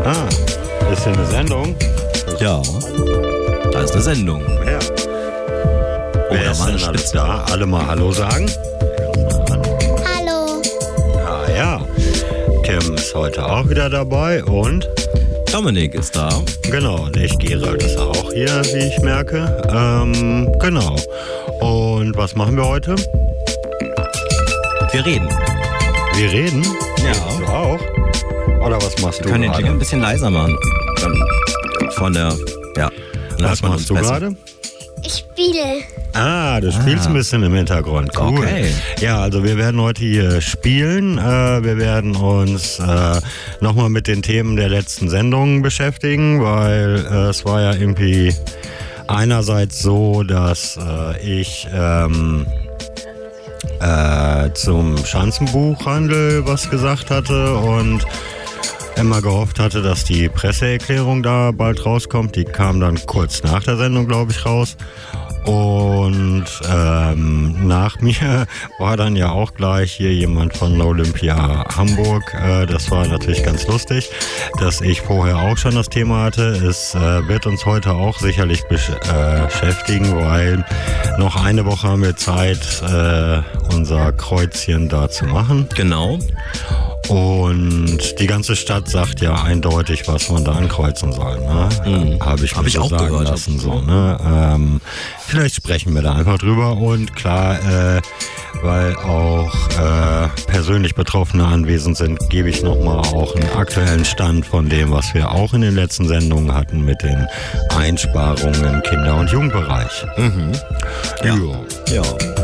Ah, ist hier eine Sendung? Ja, da ist eine Sendung. Ja. Wer ist denn alles da? Alle mal Hallo sagen. Hallo. Ja. Kim ist heute auch wieder dabei und Dominik ist da. genau, und ich, Gerald, ist auch hier, wie ich merke. Genau. Und was machen wir heute? Wir reden. Wir reden? Ja. Du auch? Oder was machst du Wir können den Jingle gerade? ein bisschen leiser machen. Von der, ja. Was machst du gerade? Ich spiele. Ah, du spielst ein bisschen im Hintergrund. Cool. Okay. Ja, also wir werden heute hier spielen. Wir werden uns nochmal mit den Themen der letzten Sendungen beschäftigen, weil es war ja irgendwie einerseits so, dass ich zum Schanzenbuchhandel was gesagt hatte und immer gehofft hatte, dass die Presseerklärung da bald rauskommt. Die kam dann kurz nach der Sendung, glaube ich, raus. Und nach mir war dann ja auch gleich hier jemand von Olympia Hamburg. Das war natürlich ganz lustig, dass ich vorher auch schon das Thema hatte. Es wird uns heute auch sicherlich beschäftigen, weil noch eine Woche haben wir Zeit, unser Kreuzchen da zu machen. Genau. Und die ganze Stadt sagt ja eindeutig, was man da ankreuzen soll. Ne? Habe ich mir so auch sagen gehört, lassen. So, ne? Vielleicht sprechen wir da einfach drüber. Und klar, weil auch persönlich Betroffene anwesend sind, gebe ich nochmal auch einen aktuellen Stand von dem, was wir auch in den letzten Sendungen hatten mit den Einsparungen im Kinder- und Jugendbereich. Ja. Ja. Ja.